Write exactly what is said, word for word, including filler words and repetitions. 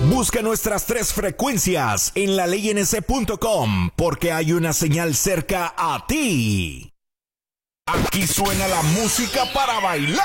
Busca nuestras tres frecuencias en la ley n c punto com porque hay una señal cerca a ti. Aquí suena la música para bailar.